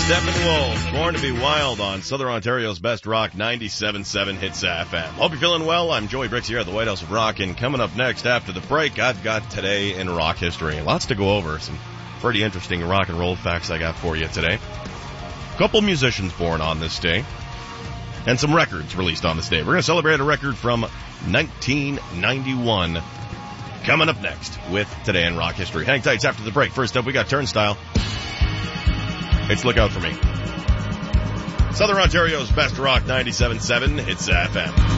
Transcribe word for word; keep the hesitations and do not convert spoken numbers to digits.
Steppenwolf, Born to be Wild on Southern Ontario's Best Rock, ninety-seven point seven Hits F M. Hope you're feeling well. I'm Joey Bricks here at the White House of Rock, and coming up next after the break, I've got Today in Rock History. Lots to go over. Some pretty interesting rock and roll facts I got for you today. A couple musicians born on this day, and some records released on this day. We're going to celebrate a record from nineteen ninety-one. Coming up next with Today in Rock History. Hang tight after the break. First up, we got Turnstile. It's Look Out For Me. Southern Ontario's Best Rock, ninety-seven point seven Hits F M.